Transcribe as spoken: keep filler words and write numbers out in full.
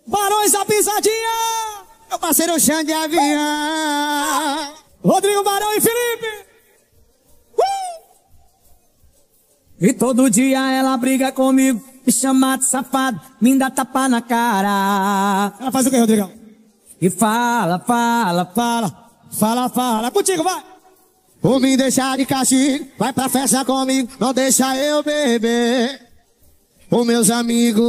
Barões da Pisadinha. Meu parceiro Xande Avião. Rodrigo Barão e Felipe. Uh! E todo dia ela briga comigo, me chama de safado, me dá tapa na cara. Ela faz o que, Rodrigão? E fala, fala, fala, fala, fala. Contigo, vai. Por me deixar de castigo, vai pra festa comigo, não deixa eu beber. Os meus amigos